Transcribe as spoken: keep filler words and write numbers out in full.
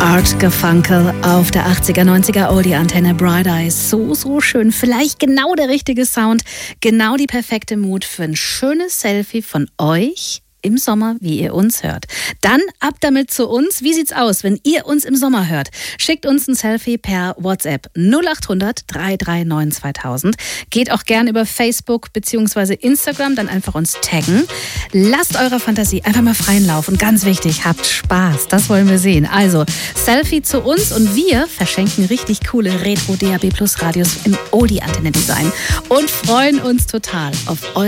Art Garfunkel auf der achtziger, neunziger Oldie-Antenne Bright Eyes. So, so schön. Vielleicht genau der richtige Sound, genau die perfekte Mut für ein schönes Selfie von euch im Sommer, wie ihr uns hört. Dann ab damit zu uns. Wie sieht's aus, wenn ihr uns im Sommer hört? Schickt uns ein Selfie per WhatsApp null acht hundert, drei drei neun, zweitausend. Geht auch gern über Facebook bzw. Instagram, dann einfach uns taggen. Lasst eurer Fantasie einfach mal freien Lauf und ganz wichtig, habt Spaß. Das wollen wir sehen. Also Selfie zu uns und wir verschenken richtig coole Retro-D A B Plus Radios im Oldie-Antenne-Design und freuen uns total auf eure